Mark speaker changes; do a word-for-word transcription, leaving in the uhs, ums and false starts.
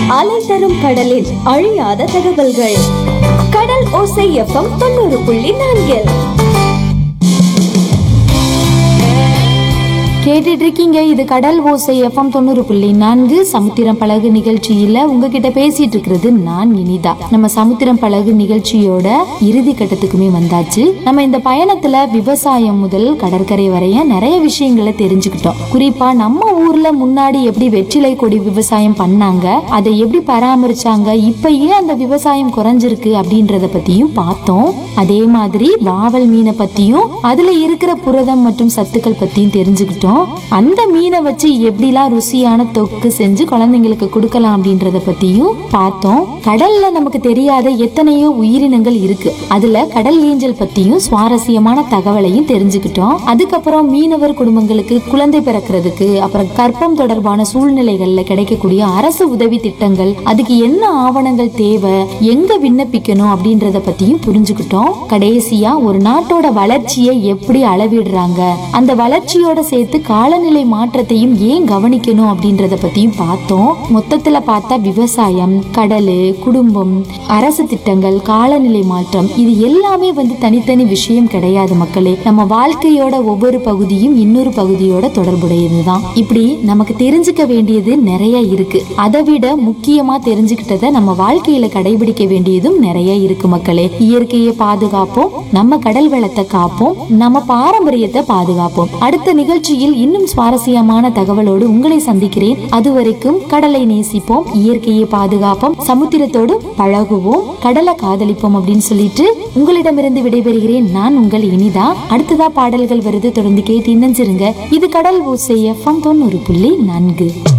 Speaker 1: அலை தரும் கடலின் அழியாத தகவல்கள். கடல் ஓசை எஃப்எம் தொண்ணூறு புள்ளி நான்கில்
Speaker 2: கேட்டுட்டு இருக்கீங்க. இது கடல் ஓசை எஃப்எம் தொண்ணூறு புள்ளி நான்கு சமுத்திரம் பழகு நிகழ்ச்சியில உங்ககிட்ட பேசிட்டு இருக்கிறது நான் இனிதா. நம்ம சமுத்திரம் பழகு நிகழ்ச்சியோட இறுதி கட்டத்துக்குமே வந்தாச்சு. நம்ம இந்த பயணத்துல விவசாயம் முதல் கடற்கரை வரைய நிறைய விஷயங்களை தெரிஞ்சுக்கிட்டோம். குறிப்பா நம்ம ஊர்ல முன்னாடி எப்படி வெற்றிலை கொடி விவசாயம் பண்ணாங்க, அதை எப்படி பராமரிச்சாங்க, இப்ப ஏன் அந்த விவசாயம் குறைஞ்சிருக்கு அப்படின்றத பத்தியும் பார்த்தோம். அதே மாதிரி வாவல் மீனை பத்தியும் அதுல இருக்கிற புரதம் மற்றும் சத்துக்கள் பத்தியும் தெரிஞ்சுக்கிட்டோம். அந்த மீனை வச்சு எப்படிலாம் ருசியான தொக்கு செஞ்சு குழந்தைங்களுக்கு கொடுக்கலாம் அப்படின்றத பத்தியும் பார்த்தோம். கடல்ல நமக்கு தெரியாத எத்தனையோ உயிரினங்கள் இருக்கு. அதுல கடல் ஏஞ்சல் பத்தியும் சுவாரஸ்யமான தகவலையும் தெரிஞ்சுக்கிட்டோம். அதுக்கப்புறம் மீனவர் குடும்பங்களுக்கு குழந்தை பிறக்கிறதுக்கு அப்புறம் கர்ப்பம் தொடர்பான சூழ்நிலைகள்ல கிடைக்கக்கூடிய அரசு உதவி திட்டங்கள், அதுக்கு என்ன ஆவணங்கள் தேவை, எங்க விண்ணப்பிக்கணும் அப்படின்றத பத்தியும் புரிஞ்சுக்கிட்டோம். கடைசியா ஒரு நாட்டோட வளர்ச்சியை எப்படி அளவிடுறாங்க, அந்த வளர்ச்சியோட சேர்த்து காலநிலை மாற்றத்தையும் ஏன் கவனிக்கணும் அப்படின்றத பத்தியும் பார்த்தோம். மொத்தத்துல பார்த்தா விவசாயம், கடல், குடும்பம், அரசு திட்டங்கள், காலநிலை மாற்றம் இது எல்லாமே வந்து தனித்தனி விஷயம் கிடையாது மக்களே. நம்ம வாழ்க்கையோட ஒவ்வொரு பகுதியும் இன்னொரு பகுதியோட தொடர்புடையதுதான். இப்படி நமக்கு தெரிஞ்சுக்க வேண்டியது நிறைய இருக்கு. அதை விட முக்கியமா தெரிஞ்சுக்கிட்டதை நம்ம வாழ்க்கையில கடைபிடிக்க வேண்டியதும் நிறைய இருக்கு மக்களே. இயற்கையை பாதுகாப்போம், நம்ம கடல் வளத்தை காப்போம், நம்ம பாரம்பரியத்தை பாதுகாப்போம். அடுத்த நிகழ்ச்சியில் இன்னும் சுவாரஸ்யமான தகவலோடு உங்களை சந்திக்கிறேன். அதுவரைக்கும் கடலை நேசிப்போம், இயற்கையை பாதுகாப்போம், சமுத்திரத்தோடு பழகுவோம், கடலை காதலிப்போம் அப்படின்னு சொல்லிட்டு உங்களிடமிருந்து விடைபெறுகிறேன். நான் உங்கள் இனிதா. அடுத்ததா பாடல்கள் வருது, தொடர்ந்து கேட்டு இணைஞ்சிருங்க. இது கடல் ஓசை எஃப்எம் தொண்ணூறு புள்ளி நான்கு.